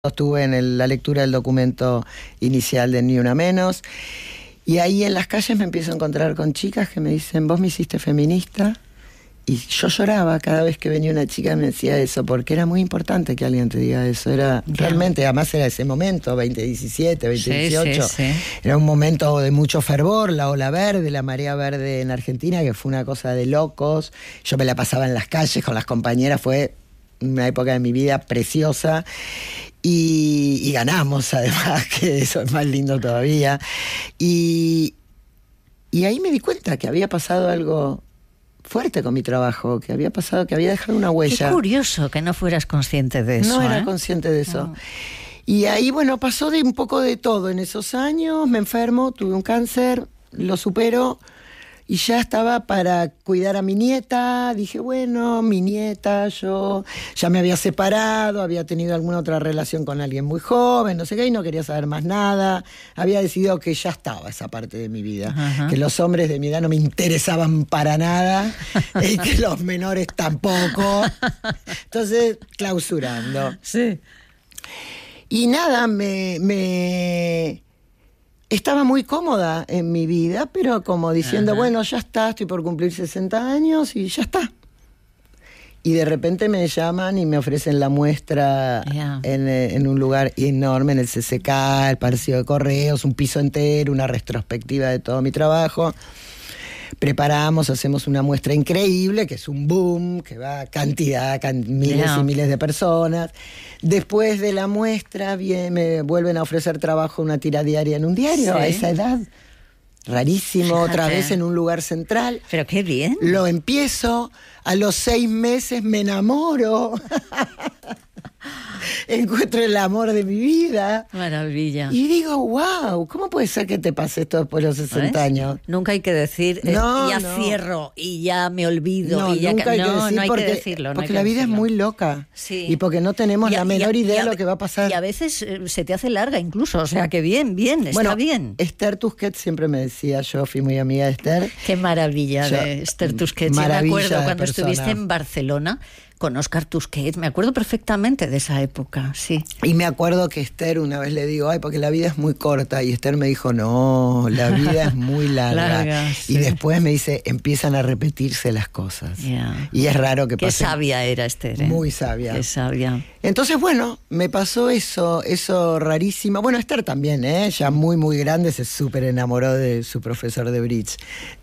Estuve en la lectura del documento inicial de Ni Una Menos, y ahí en las calles me empiezo a encontrar con chicas que me dicen: vos me hiciste feminista. Y yo lloraba cada vez que venía una chica y me decía eso, porque era muy importante que alguien te diga eso. Era realmente, además era ese momento, 2017, 2018. Sí. Era un momento de mucho fervor, la ola verde, la marea verde en Argentina, que fue una cosa de locos. Yo me la pasaba en las calles con las compañeras, fue una época de mi vida preciosa. Y ganamos, además, que eso es más lindo todavía. Y ahí me di cuenta que había pasado algo fuerte con mi trabajo, que había pasado, que había dejado una huella. Qué curioso que no fueras consciente de eso. No era consciente de eso. No. Y ahí, bueno, pasó de un poco de todo en esos años. Me enfermo, tuve un cáncer, lo supero. Y ya estaba para cuidar a mi nieta. Dije, bueno, mi nieta, yo ya me había separado, había tenido alguna otra relación con alguien muy joven, no sé qué, y no quería saber más nada. Había decidido que ya estaba esa parte de mi vida. Ajá. Que los hombres de mi edad no me interesaban para nada, y que los menores tampoco. Entonces, clausurando. Sí. Y nada, estaba muy cómoda en mi vida, pero como diciendo, bueno, ya está, estoy por cumplir 60 años y ya está. Y de repente me llaman y me ofrecen la muestra en un lugar enorme, en el CCK, el Palacio de Correos, un piso entero, una retrospectiva de todo mi trabajo. Preparamos, hacemos una muestra increíble, que es un boom, que va cantidad, miles y miles de personas. Después de la muestra me vuelven a ofrecer trabajo, una tira diaria en un diario, a esa edad. Rarísimo, otra vez en un lugar central. Pero qué bien. Lo empiezo, a los 6 meses me enamoro. Encuentro el amor de mi vida. Maravilla. Y digo, wow, ¿cómo puede ser que te pase esto después de los 60 años? Nunca hay que decir, cierro y ya me olvido. No, y ya nunca hay que decir, no hay porque, que decirlo. Porque la vida es muy loca. Sí. Y porque no tenemos la menor idea de lo que va a pasar. Y a veces se te hace larga incluso, o sea que bien, está bien. Esther Tusquets siempre me decía, yo fui muy amiga de Esther. Qué maravilla de Esther Tusquets. Yo me acuerdo cuando estuviste en Barcelona con Óscar Tusquets, me acuerdo perfectamente de esa época, sí. Y me acuerdo que Esther, una vez le digo, porque la vida es muy corta, y Esther me dijo, no, la vida es muy larga. Sí. Y después me dice, empiezan a repetirse las cosas. Y es raro que pase. Qué sabia era Esther, ¿eh? Muy sabia. Qué sabia. Entonces, bueno, me pasó eso rarísimo. Bueno, Esther también, ya muy, muy grande, se súper enamoró de su profesor de bridge.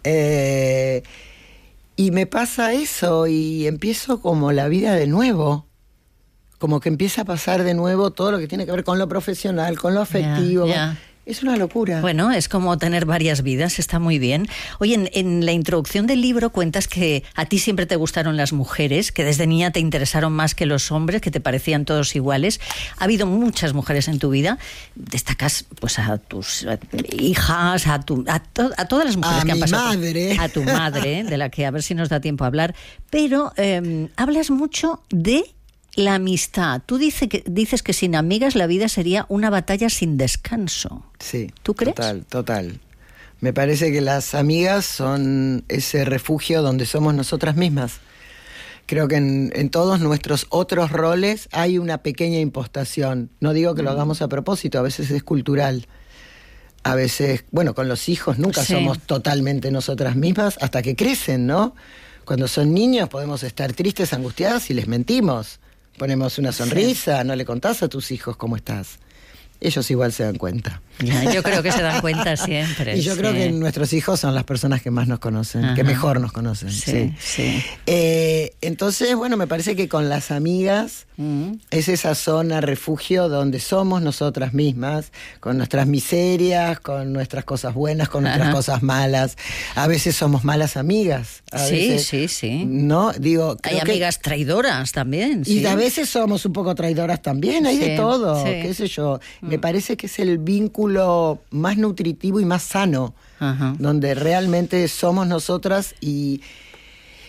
Y me pasa eso y empiezo como la vida de nuevo. Como que empieza a pasar de nuevo todo lo que tiene que ver con lo profesional, con lo afectivo. Es una locura. Bueno, es como tener varias vidas, está muy bien. Oye, en la introducción del libro cuentas que a ti siempre te gustaron las mujeres, que desde niña te interesaron más que los hombres, que te parecían todos iguales. Ha habido muchas mujeres en tu vida. Destacas pues a tus hijas, a todas las mujeres que han pasado. A tu madre, de la que a ver si nos da tiempo a hablar. Pero hablas mucho de la amistad. Tú dices que sin amigas la vida sería una batalla sin descanso. Sí. ¿Tú crees? Total. Me parece que las amigas son ese refugio donde somos nosotras mismas. Creo que en todos nuestros otros roles hay una pequeña impostación. No digo que lo hagamos a propósito, a veces es cultural. A veces, bueno, con los hijos nunca somos totalmente nosotras mismas hasta que crecen, ¿no? Cuando son niños podemos estar tristes, angustiadas y les mentimos. Ponemos una sonrisa, no le contás a tus hijos cómo estás. Ellos igual se dan cuenta. Yo creo que se dan cuenta siempre. Y yo creo que nuestros hijos son las personas que más nos conocen, que mejor nos conocen. Sí. Entonces, bueno, me parece que con las amigas es esa zona refugio donde somos nosotras mismas, con nuestras miserias, con nuestras cosas buenas, con nuestras cosas malas. A veces somos malas amigas. Sí. ¿No? Digo, hay amigas traidoras también. Y a veces somos un poco traidoras también, hay de todo, qué sé yo. Me parece que es el vínculo más nutritivo y más sano, donde realmente somos nosotras y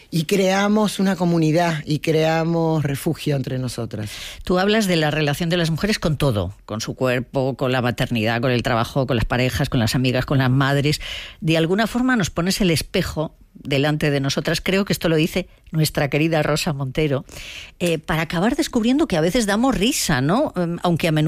y creamos una comunidad y creamos refugio entre nosotras. Tú hablas de la relación de las mujeres con todo, con su cuerpo, con la maternidad, con el trabajo, con las parejas, con las amigas, con las madres. De alguna forma nos pones el espejo delante de nosotras, creo que esto lo dice nuestra querida Rosa Montero, para acabar descubriendo que a veces damos risa, ¿no? Aunque a menudo